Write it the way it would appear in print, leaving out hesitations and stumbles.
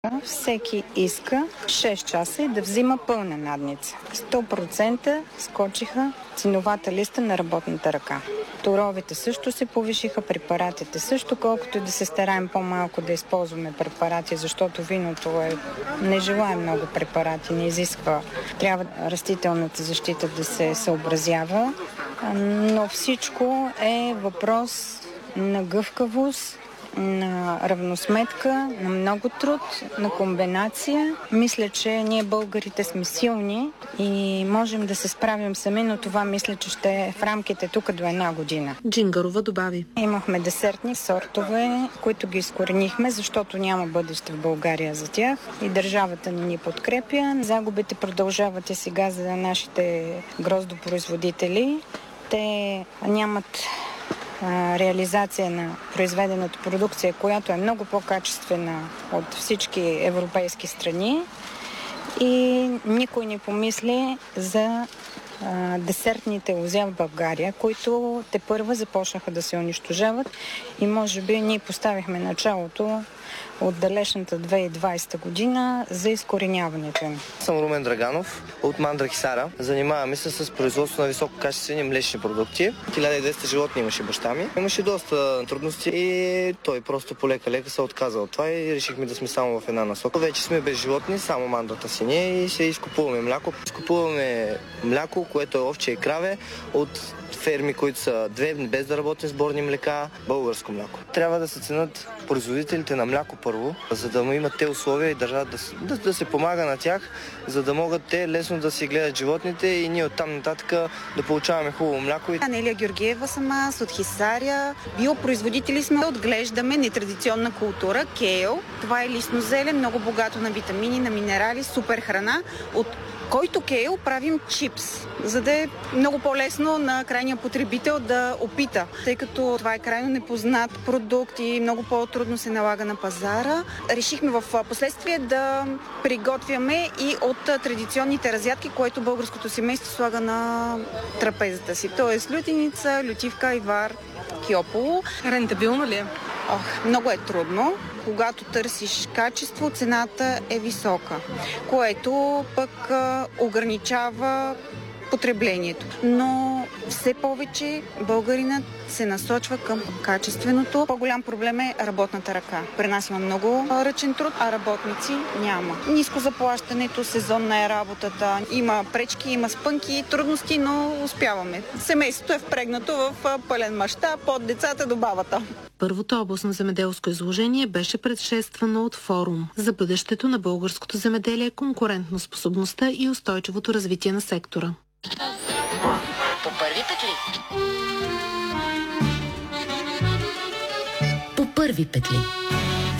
Всеки иска 6 часа и да взима пълна надница. 100% скочиха ценовата листа на работната ръка. Торовете също се повишиха, препаратите също, колкото и да се стараем по-малко да използваме препарати, защото виното не желае много препарати, не изисква. Трябва растителната защита да се съобразява, но всичко е въпрос на гъвкавост, на равносметка, на много труд, на комбинация. Мисля, че ние българите сме силни и можем да се справим сами, но това мисля, че ще е в рамките тук до 1 година. Джингарова добави. Имахме десертни сортове, които ги изкоренихме, защото няма бъдеще в България за тях и държавата ни подкрепя. Загубите продължават и сега за нашите гроздопроизводители. Те нямат реализация на произведената продукция, която е много по-качествена от всички европейски страни и никой не помисли за десертните лозя в България, които тепърва започнаха да се унищожават и може би ние поставихме началото от далечната 2020 година за изкореняването им. Съм Румен Драганов от Мандра Хисара. Занимаваме се с производство на висококачествени млечни продукти. 1200 животни имаше баща ми. Имаше доста трудности и той просто полека-лека се отказа от това и решихме да сме само в една насока. Вече сме без животни, само мандрата си ние и се изкупуваме мляко. Изкупуваме мляко, което е овче и краве от ферми, които са без да работим сборни млека, българско мляко. Трябва да се ценят производителите на мляко първо, за да му имат те условия и държат да се помага на тях, за да могат те лесно да си гледат животните и ние оттам нататък да получаваме хубаво мляко. Анелия Георгиева съм аз от Хисаря. Биопроизводители сме, отглеждаме нетрадиционна култура, кейл. Това е листно зеле, много богато на витамини, на минерали, супер храна, от който кейл правим чипс, за да е много по-лесно на крайния потребител да опита, тъй като това е крайно непознат продукт и много по-трудно се налага на пазара. Решихме в последствие да приготвяме и от традиционните разядки, което българското семейство слага на трапезата си. Тоест лютеница, лютивка, айвар, киополо. Рентабилно ли е? Много е трудно. Когато търсиш качество, цената е висока, което пък ограничава потреблението. Но все повече българинът се насочва към качественото. По-голям проблем е работната ръка. При нас има много ръчен труд, а работници няма. Ниско заплащането, сезонна е работата. Има пречки, има спънки, трудности, но успяваме. Семейството е впрегнато в пълен мащаб от децата до бабата. Първото областно земеделско изложение беше предшествано от форум за бъдещето на българското земеделие, конкурентноспособността и устойчивото развитие на сектора. По първи петли. По първи петли.